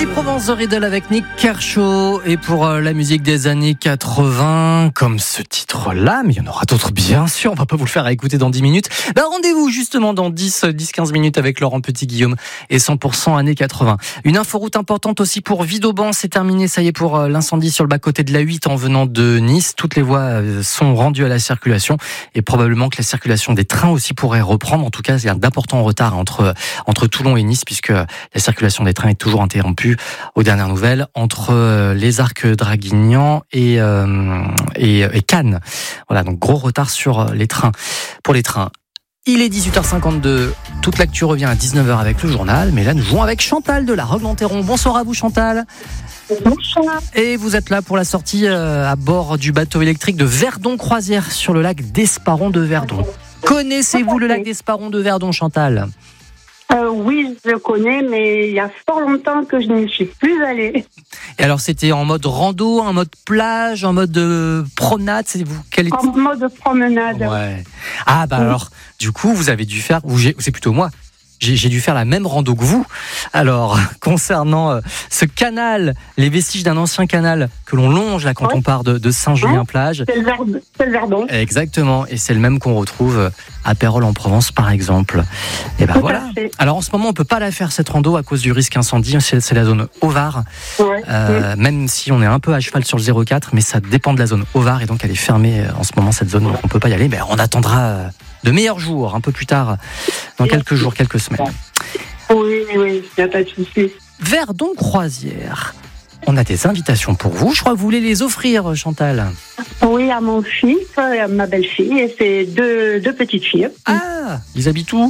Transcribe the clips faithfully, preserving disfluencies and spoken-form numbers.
Ici Provence, The Riddle avec Nick Kershaw. Et pour euh, la musique des années quatre-vingts, comme ce titre-là, mais il y en aura d'autres bien sûr, on va pas vous le faire à écouter dans dix minutes. Ben, rendez-vous justement dans dix à quinze minutes avec Laurent Petit-Guillaume et cent pour cent années quatre-vingts. Une inforoute importante aussi pour Vidauban, c'est terminé, ça y est, pour euh, l'incendie sur le bas-côté de l'A huit en venant de Nice. Toutes les voies euh, sont rendues à la circulation et probablement que la circulation des trains aussi pourrait reprendre. En tout cas, il y a d'importants retards entre, entre Toulon et Nice puisque la circulation des trains est toujours interrompue aux dernières nouvelles entre les Arcs Draguignan et, euh, et, et Cannes. Voilà, donc gros retard sur les trains. Pour les trains. Il est dix-huit heures cinquante-deux, toute l'actu revient à dix-neuf heures avec le journal, mais là nous jouons avec Chantal de la Rogue-Lanterron. Bonsoir à vous Chantal. Bonsoir. Et vous êtes là pour la sortie euh, à bord du bateau électrique de Verdon Croisière sur le lac d'Esparon de Verdon. Connaissez-vous le lac d'Esparon de Verdon, Chantal ? Euh, oui, je le connais, mais il y a fort longtemps que je n'y suis plus allée. Et alors, c'était en mode rando, en mode plage, en mode euh, promenade, c'est vous quel est... En mode promenade. Ouais. Ah bah oui. Alors, du coup, vous avez dû faire, ou j'ai, c'est plutôt moi. J'ai, j'ai dû faire la même rando que vous. Alors, concernant euh, ce canal, les vestiges d'un ancien canal que l'on longe là quand ouais. on part de, de Saint-Julien-Plage. C'est le, Verdon, c'est le Verdon. Exactement, et c'est le même qu'on retrouve à Pérols en Provence par exemple. Et ben Tout voilà. à fait. Alors en ce moment, on peut pas la faire cette rando à cause du risque incendie. C'est, c'est la zone Ovare. Ouais. Euh, oui. Même si on est un peu à cheval sur le zéro quatre, mais ça dépend de la zone Ovare et donc elle est fermée en ce moment cette zone. Donc on peut pas y aller. Mais on attendra de meilleurs jours un peu plus tard, dans quelques jours, quelques semaines. Oui, oui, il n'y a pas de souci. Verdon Croisière. On a des invitations pour vous. Je crois que vous voulez les offrir, Chantal. Oui, à mon fils et à ma belle-fille et ses deux, deux petites filles. Ah, ils habitent où ?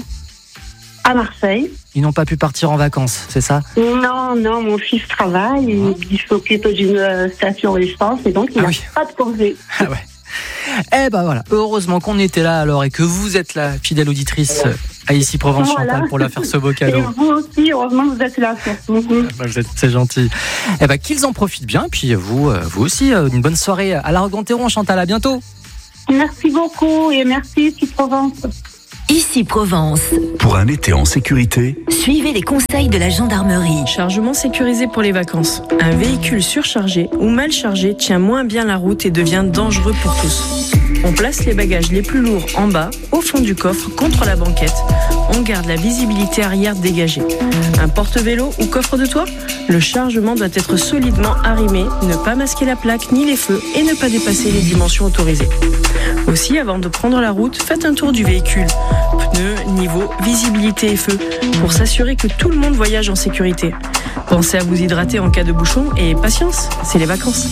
À Marseille. Ils n'ont pas pu partir en vacances, c'est ça ? Non, non, mon fils travaille, il, il s'occupe d'une station essence et donc il n'a Ah oui. pas de congé. Ah ouais. Eh ben voilà, heureusement qu'on était là alors et que vous êtes la fidèle auditrice à Ici Provence, Voilà. Chantal, pour la faire ce beau Et cadeau. vous aussi, heureusement que vous êtes là. Surtout. Bah, vous êtes, c'est gentil. Eh ben qu'ils en profitent bien, puis vous, euh, vous aussi, euh, une bonne soirée à la Rogue-Lanterron, Chantal, à bientôt. Merci beaucoup et merci Ici Provence. Ici Provence. Pour un été en sécurité, Suivez les conseils de la gendarmerie. Chargement sécurisé pour les vacances. Un véhicule surchargé ou mal chargé tient moins bien la route et devient dangereux pour tous. On place les bagages les plus lourds en bas, au fond du coffre, contre la banquette. On garde la visibilité arrière dégagée. Un porte-vélo ou coffre de toit ? Le chargement doit être solidement arrimé, ne pas masquer la plaque ni les feux et ne pas dépasser les dimensions autorisées. Aussi, avant de prendre la route, faites un tour du véhicule. Pneus, niveau, visibilité et feu, pour s'assurer que tout le monde voyage en sécurité. Pensez à vous hydrater en cas de bouchon et patience, c'est les vacances.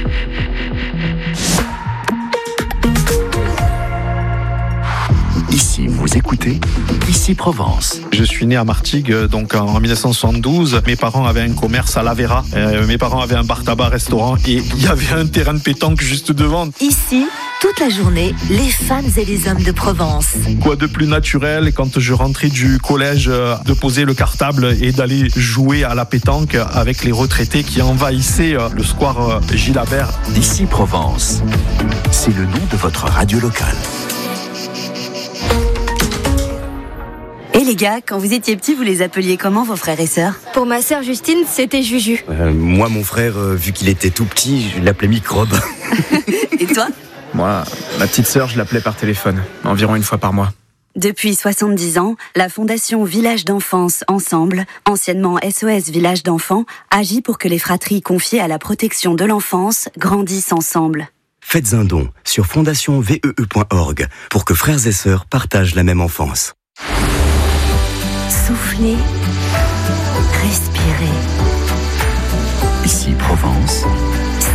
ici vous écoutez Ici Provence. Je suis né à Martigues, donc en dix-neuf cent soixante-douze. Mes parents avaient un commerce à La Vera. Euh, mes parents avaient un bar-tabac restaurant et il y avait un terrain de pétanque juste devant. Ici, toute la journée, les femmes et les hommes de Provence. Quoi de plus naturel quand je rentrais du collège de poser le cartable et d'aller jouer à la pétanque avec les retraités qui envahissaient le square Gilles Habert. Ici Provence, c'est le nom de votre radio locale. Et les gars, quand vous étiez petits, vous les appeliez comment vos frères et sœurs ? Pour ma sœur Justine, c'était Juju. Euh, moi, mon frère, euh, vu qu'il était tout petit, je l'appelais Microbe. Et toi ? Moi, ma petite sœur, je l'appelais par téléphone, environ une fois par mois. Depuis soixante-dix ans, la Fondation Village d'Enfance Ensemble, anciennement S O S Village d'Enfants, agit pour que les fratries confiées à la protection de l'enfance grandissent ensemble. Faites un don sur fondation V E E point org pour que frères et sœurs partagent la même enfance. Soufflez, respirez. Ici Provence,